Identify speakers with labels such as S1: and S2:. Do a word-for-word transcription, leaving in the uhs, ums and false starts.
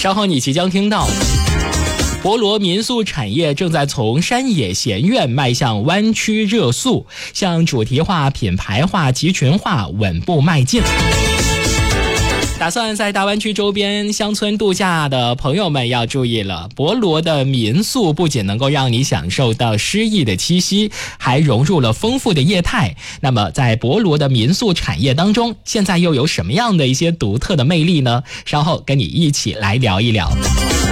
S1: 稍后你即将听到博罗民宿产业正在从山野闲苑迈向湾区热宿，向主题化、品牌化、集群化稳步迈进。打算在大湾区周边乡村度假的朋友们要注意了，博罗的民宿不仅能够让你享受到诗意的气息，还融入了丰富的业态。那么在博罗的民宿产业当中，现在又有什么样的一些独特的魅力呢？稍后跟你一起来聊一聊。